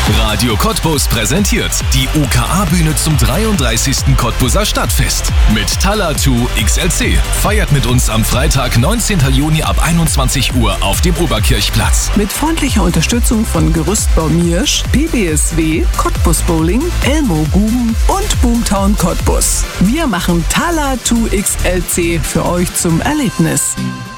Radio Cottbus präsentiert die UKA-Bühne zum 33. Cottbuser Stadtfest. Mit Talatu XLC. Feiert mit uns am Freitag, 19. Juni ab 21 Uhr auf dem Oberkirchplatz. Mit freundlicher Unterstützung von Gerüstbau Miersch, PBSW, Cottbus Bowling, Elmo Guben und Boomtown Cottbus. Wir machen Talatu XLC für euch zum Erlebnis.